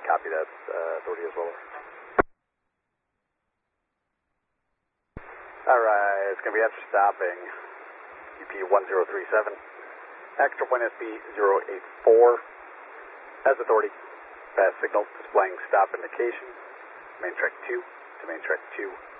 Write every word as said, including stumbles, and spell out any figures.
Copy that, uh, authority as well. Alright, it's going to be after stopping U P one zero three seven. Extra point S B zero eight four. As authority. Fast signal displaying stop indication. Main track two to main track two.